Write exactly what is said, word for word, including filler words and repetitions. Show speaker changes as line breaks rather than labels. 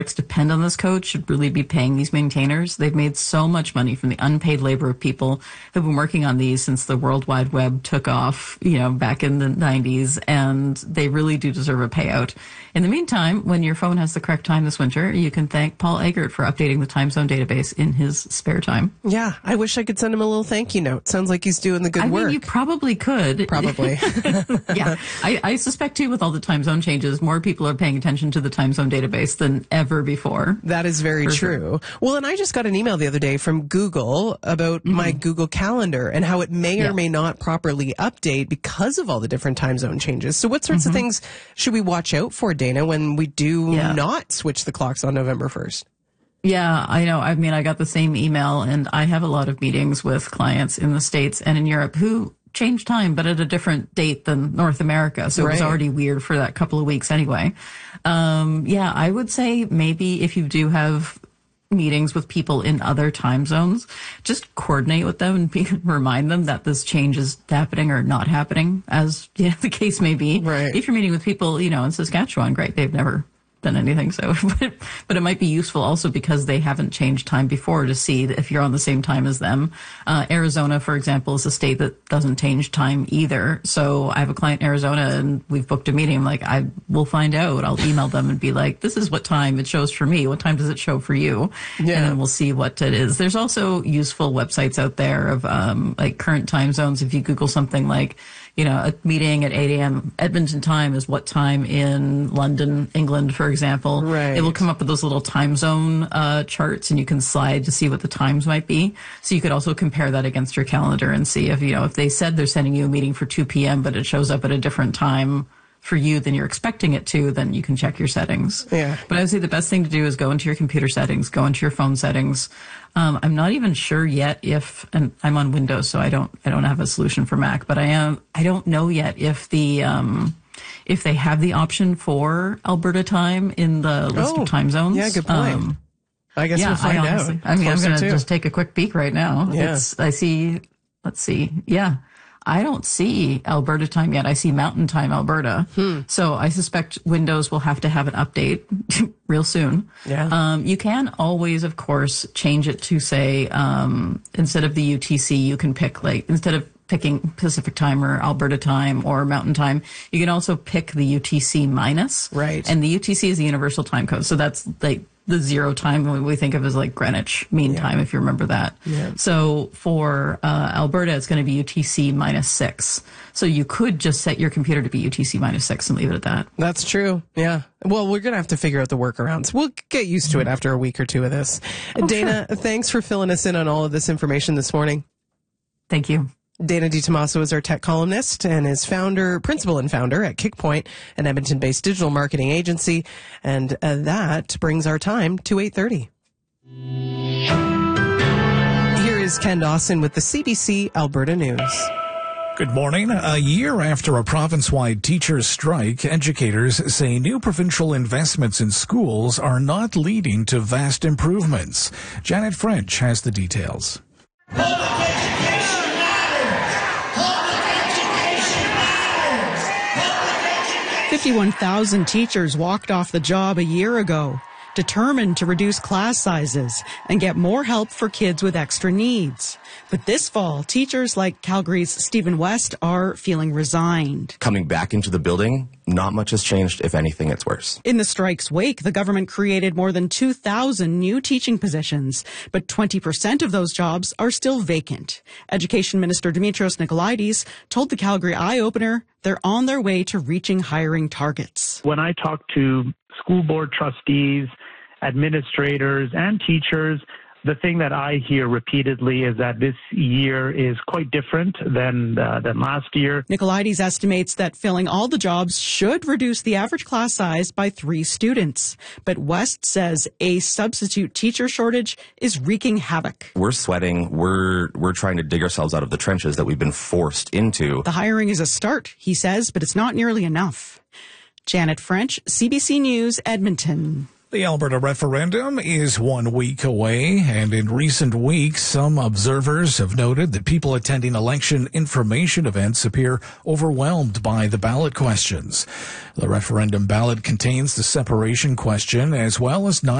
depend on this code should really be paying these maintainers. They've made so much money from the unpaid labor of people who've been working on these since the World Wide Web took off, you know, back in the nineties, and they really do deserve a payout. In the meantime, when your phone has the correct time this winter, you can thank Paul Eggert for updating the time zone database in his spare time.
Yeah, I wish I could send him a little thank you note. Sounds like he's doing the good
I
work.
I mean, you probably could.
Probably.
Yeah, I, I suspect too with all the time zone changes, more people are paying attention to the time zone database than ever before.
That is very For true. Sure. Well, and I just got an email the other day from Google about mm-hmm. my Google Calendar and how it may yeah. or may not properly update because of all the different time zone changes. So what sorts mm-hmm. of things should we watch out for, Dana, when we do yeah. not switch the clocks on November first?
Yeah, I know. I mean, I got the same email, and I have a lot of meetings with clients in the States and in Europe who change time, but at a different date than North America. So right. it was already weird for that couple of weeks anyway. Um, yeah, I would say maybe if you do have meetings with people in other time zones, just coordinate with them and be, remind them that this change is happening or not happening, as yeah, the case may be.
Right.
If you're meeting with people, you know, in Saskatchewan, great, they've never done anything. So, but, but it might be useful also because they haven't changed time before to see if you're on the same time as them. Uh, Arizona, for example, is a state that doesn't change time either. So I have a client in Arizona and we've booked a meeting. I'm like, I will find out. I'll email them and be like, this is what time it shows for me. What time does it show for you? Yeah. And then we'll see what it is. There's also useful websites out there of, um, like current time zones. If you Google something like, you know, a meeting at eight a.m. Edmonton time is what time in London, England, for example.
Right.
It will come up with those little time zone uh, charts, and you can slide to see what the times might be. So you could also compare that against your calendar and see if, you know, if they said they're sending you a meeting for two p.m., but it shows up at a different time for you than you're expecting it to, then you can check your settings.
Yeah.
But I would say the best thing to do is go into your computer settings, go into your phone settings. Um, I'm not even sure yet if, and I'm on Windows, so I don't, I don't have a solution for Mac, but I am, I don't know yet if the, um, if they have the option for Alberta time in the list
oh,
of time zones.
Yeah, good point. Um, I guess
yeah,
we'll find
I honestly,
out.
I mean,
Closer
I'm going to
to.
just take a quick peek right now.
Yeah.
It's, I see, let's see. Yeah. I don't see Alberta time yet. I see Mountain Time Alberta.
Hmm.
So I suspect Windows will have to have an update real soon.
Yeah.
Um, you can always, of course, change it to say, um, instead of the U T C, you can pick like, instead of picking Pacific time or Alberta time or Mountain time, you can also pick the U T C minus.
Right.
And the U T C is the universal time code. So that's like the zero time we think of as like Greenwich Mean
yeah.
Time, if you remember that.
Yeah.
So for uh, Alberta, it's going to be U T C minus six. So you could just set your computer to be U T C minus six and leave it at that.
That's true. Yeah. Well, we're going to have to figure out the workarounds. We'll get used to it after a week or two of this.
Oh,
Dana,
sure.
Thanks for filling us in on all of this information this morning.
Thank you.
Dana DiTomaso is our tech columnist and is founder, principal and founder at Kickpoint, an Edmonton-based digital marketing agency. And uh, that brings our time to eight thirty. Here is Ken Dawson with the C B C Alberta News.
Good morning. A year after a province-wide teachers' strike, educators say new provincial investments in schools are not leading to vast improvements. Janet French has the details.
fifty-one thousand teachers walked off the job a year ago, determined to reduce class sizes and get more help for kids with extra needs. But this fall, teachers like Calgary's Stephen West are feeling resigned.
Coming back into the building, not much has changed. If anything, it's worse.
In the strike's wake, the government created more than two thousand new teaching positions, but twenty percent of those jobs are still vacant. Education Minister Dimitrios Nicolaides told the Calgary Eye-Opener they're on their way to reaching hiring targets.
When I talk to school board trustees, administrators, and teachers, the thing that I hear repeatedly is that this year is quite different than uh, than last year.
Nicolaides estimates that filling all the jobs should reduce the average class size by three students. But West says a substitute teacher shortage is wreaking havoc.
We're sweating. We're we're trying to dig ourselves out of the trenches that we've been forced into.
The hiring is a start, he says, but it's not nearly enough. Janet French, C B C News, Edmonton.
The Alberta referendum is one week away, and in recent weeks, some observers have noted that people attending election information events appear overwhelmed by the ballot questions. The referendum ballot contains the separation question as well as nine